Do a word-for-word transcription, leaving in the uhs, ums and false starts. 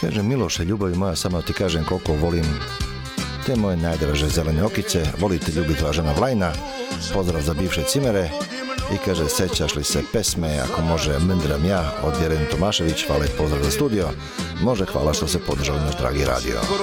Kaže, Miloše, ljubavi moja, samo ti kažem koliko volim te moje najdraže zelene okice, volite ljubiti Lažana Vlajna, pozdrav za bivše cimere i kaže, sećaš li se pesme, ako može, Mndram ja od Jeren Tomašević, hvala i pozdrav za studio, može, hvala što se podržali naš dragi radio.